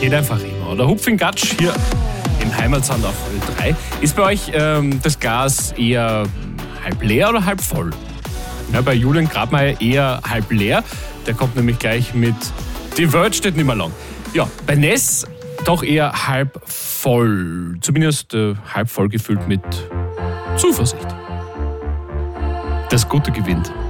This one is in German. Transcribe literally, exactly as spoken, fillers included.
Geht einfach immer. Oder Hupfing Gatsch hier im Heimatsound auf Ö drei. Ist bei euch ähm, das Glas eher halb leer oder halb voll? Ja, bei Julian Grabmeier eher halb leer. Der kommt nämlich gleich mit Die Welt steht nicht mehr lang. Ja, bei Ness doch eher halb voll. Zumindest äh, halb voll gefüllt mit Zuversicht. Das Gute gewinnt.